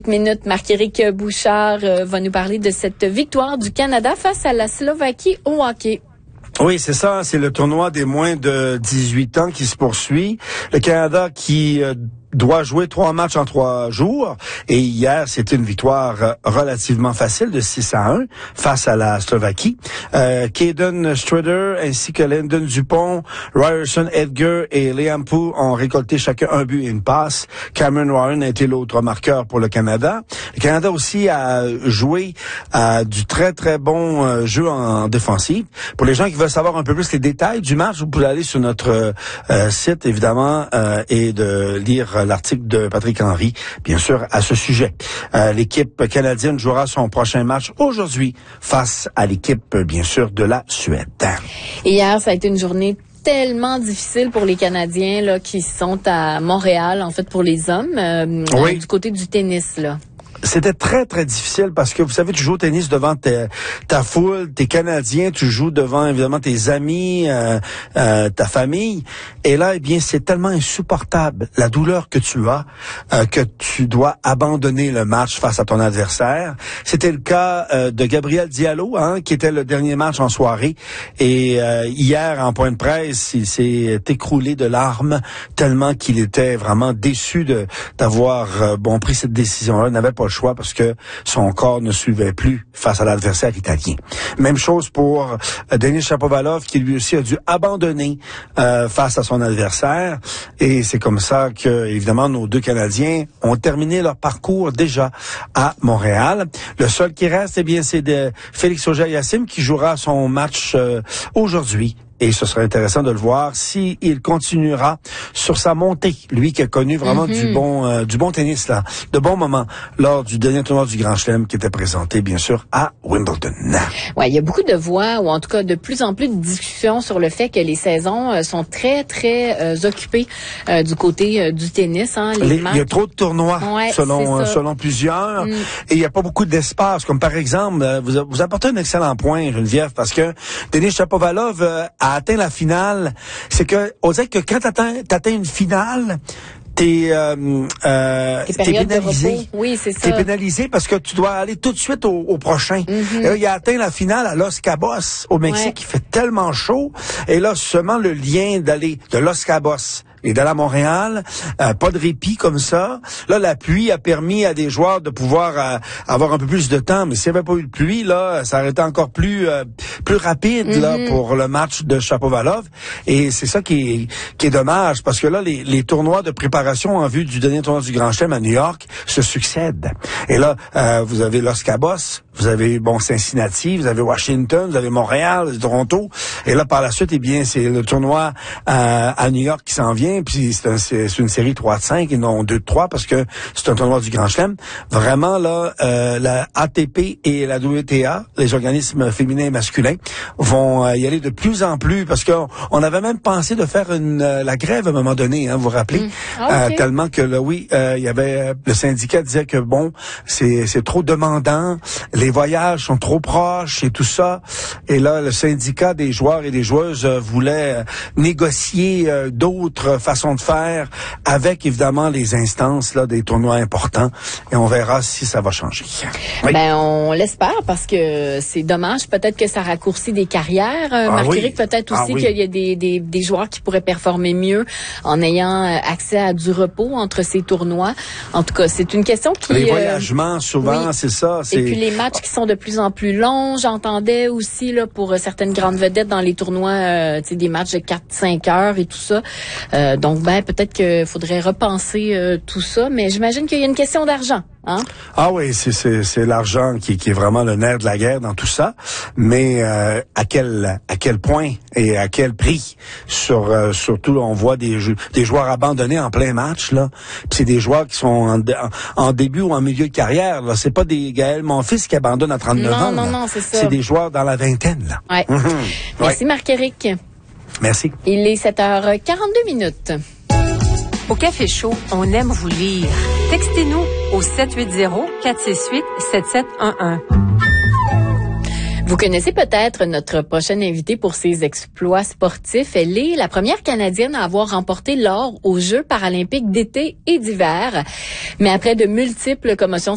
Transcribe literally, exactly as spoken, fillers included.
Minute, Marc-Éric Bouchard euh, va nous parler de cette victoire du Canada face à la Slovaquie au hockey. Oui, c'est ça. C'est le tournoi des moins de dix-huit ans qui se poursuit. Le Canada qui euh, doit jouer trois matchs en trois jours. Et hier, c'était une victoire euh, relativement facile de six à un face à la Slovaquie. Euh, Caden Strider ainsi que Lyndon Dupont, Ryerson Edgar et Liam Poo ont récolté chacun un but et une passe. Cameron Warren a été l'autre marqueur pour le Canada. Le Canada aussi a joué à du très, très bon euh, jeu en, en défensive. Pour les gens qui veulent savoir un peu plus les détails du match, vous pouvez aller sur notre euh, site, évidemment, euh, et de lire l'article de Patrick Henry, bien sûr, à ce sujet. Euh, l'équipe canadienne jouera son prochain match aujourd'hui face à l'équipe, bien sûr, de la Suède. Hier, ça a été une journée tellement difficile pour les Canadiens là qui sont à Montréal, en fait, pour les hommes, euh, oui. Du côté du tennis, là. C'était très, très difficile parce que, vous savez, tu joues au tennis devant ta, ta foule, t'es Canadien, tu joues devant, évidemment, tes amis, euh, euh, ta famille. Et là, eh bien, c'est tellement insupportable, la douleur que tu as, euh, que tu dois abandonner le match face à ton adversaire. C'était le cas euh, de Gabriel Diallo, hein, qui était le dernier match en soirée. Et euh, hier, en point de presse, il s'est écroulé de larmes tellement qu'il était vraiment déçu de d'avoir euh, bon pris cette décision-là. Il n'avait pas le choix parce que son corps ne suivait plus face à l'adversaire italien. Même chose pour euh, Denis Shapovalov qui lui aussi a dû abandonner euh, face à son adversaire. Et c'est comme ça que, évidemment, nos deux Canadiens ont terminé leur parcours déjà à Montréal. Le seul qui reste, eh bien, c'est de Félix Auger-Aliassime qui jouera son match euh, aujourd'hui. Et ce serait intéressant de le voir si il continuera sur sa montée. Lui qui a connu vraiment mm-hmm. du bon euh, du bon tennis, là, de bons moments lors du dernier tournoi du Grand Chelem qui était présenté, bien sûr, à Wimbledon. Ouais, il y a beaucoup de voix, ou en tout cas de plus en plus de discussions sur le fait que les saisons euh, sont très, très euh, occupées euh, du côté euh, du tennis. Hein, les les, matchs. Il y a trop de tournois, ouais, selon euh, selon plusieurs, mm. et il n'y a pas beaucoup d'espace. Comme par exemple, euh, vous, vous apportez un excellent point, Geneviève, parce que Denis Shapovalov euh, a atteint la finale, c'est que on dirait que quand t'atteins t'atteins une finale, t'es euh, euh, t'es pénalisé. Oui, c'est ça. T'es pénalisé parce que tu dois aller tout de suite au, au prochain. Mm-hmm. Et là, il a atteint la finale à Los Cabos au Mexique, ouais. Il fait tellement chaud. Et là, seulement le lien d'aller de Los Cabos et d'aller à Montréal, euh, pas de répit comme ça. Là, la pluie a permis à des joueurs de pouvoir euh, avoir un peu plus de temps, mais s'il n'y avait pas eu de pluie, là, ça aurait été encore plus euh, plus rapide mm-hmm. là pour le match de Shapovalov. Et c'est ça qui est qui est dommage parce que là, les, les tournois de préparation en vue du dernier tournoi du Grand Chelem à New York se succèdent. Et là, euh, vous avez Los Cabos, vous avez bon Cincinnati, vous avez Washington, vous avez Montréal, vous avez Toronto. Et là, par la suite, eh bien, c'est le tournoi euh, à New York qui s'en vient. Puis c'est, un, c'est, c'est une série trois de cinq et non deux de trois parce que c'est un tournoi du Grand Chelem. Vraiment, là, euh, la A T P et la W T A, les organismes féminins et masculins, vont euh, y aller de plus en plus parce qu'on on avait même pensé de faire une euh, la grève à un moment donné, hein, vous vous rappelez? Mmh. Ah, okay. euh, tellement que là, oui, euh, il y avait le syndicat disait que bon, c'est, c'est trop demandant, les voyages sont trop proches et tout ça. Et là, le syndicat des joueurs et des joueuses euh, voulait euh, négocier euh, d'autres façon de faire avec évidemment les instances là des tournois importants et on verra si ça va changer. Oui. Ben on l'espère parce que c'est dommage, peut-être que ça raccourcit des carrières. Euh, ah, Marc-Éric, oui. Peut-être aussi ah, oui. qu'il y a des, des des joueurs qui pourraient performer mieux en ayant accès à du repos entre ces tournois. En tout cas, c'est une question qui les voyagements euh, souvent, oui. c'est ça, c'est... Et puis les matchs qui sont de plus en plus longs, j'entendais aussi là pour certaines grandes vedettes dans les tournois euh, tu sais des matchs de quatre cinq heures et tout ça. Euh, donc, ben, peut-être qu'il faudrait repenser euh, tout ça, mais j'imagine qu'il y a une question d'argent, hein? Ah oui, c'est c'est c'est l'argent qui qui est vraiment le nerf de la guerre dans tout ça, mais euh, à quel à quel point et à quel prix? Sur euh, surtout on voit des des joueurs abandonnés en plein match là, puis c'est des joueurs qui sont en, en, en début ou en milieu de carrière là, c'est pas des Gaël Monfils qui abandonnent à trente-neuf non, ans. Non là. non, c'est ça. C'est des joueurs dans la vingtaine là. Ouais. Mm-hmm. Merci ouais. Marc-Éric. Merci. Il est sept heures quarante-deux minutes. Au Café Chaud, on aime vous lire. Textez-nous au sept huit zéro, quatre six huit, sept sept un un. Vous connaissez peut-être notre prochaine invitée pour ses exploits sportifs. Elle est la première Canadienne à avoir remporté l'or aux Jeux paralympiques d'été et d'hiver. Mais après de multiples commotions